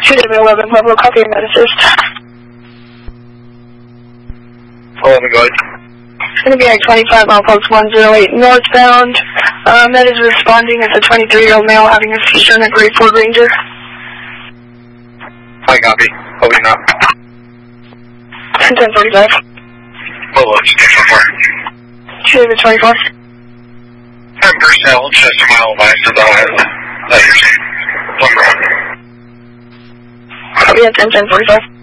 211, Pueblo, copy and med assist. Oh, my God. It's going to be at 25 mile post 108 northbound. Med is responding as a 23-year-old male having a seizure in a grade 4 Ranger. Hi, copy. Over now. 1045. Pueblo, station 4. David 24. 10 personnel, just a mile west of the letters. Number 1. Copy at 1045.